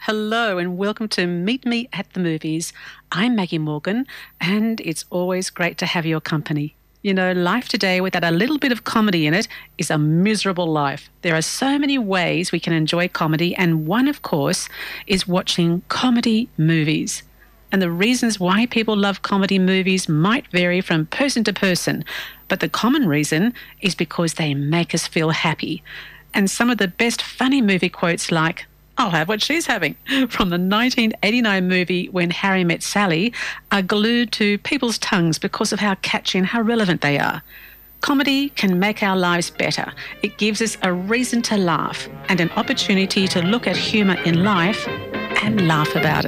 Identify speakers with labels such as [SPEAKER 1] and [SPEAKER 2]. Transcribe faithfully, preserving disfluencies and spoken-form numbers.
[SPEAKER 1] Hello and welcome to Meet Me at the Movies. I'm Maggie Morgan and it's always great to have your company. You know, life today without a little bit of comedy in it is a miserable life. There are so many ways we can enjoy comedy, and one, of course, is watching comedy movies. And the reasons why people love comedy movies might vary from person to person, but the common reason is because they make us feel happy. And some of the best funny movie quotes like, "I'll have what she's having," from the nineteen eighty-nine movie When Harry Met Sally, are glued to people's tongues because of how catchy and how relevant they are. Comedy can make our lives better. It gives us a reason to laugh and an opportunity to look at humour in life and laugh about it.